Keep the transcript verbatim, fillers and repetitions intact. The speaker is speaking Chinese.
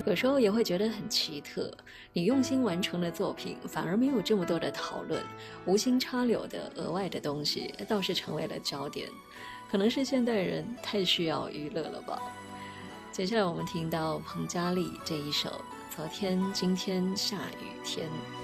有时候也会觉得很奇特，你用心完成的作品反而没有这么多的讨论，无心插柳的额外的东西倒是成为了焦点。可能是现代人太需要娱乐了吧。接下来我们听到彭佳丽这一首《昨天今天下雨天》。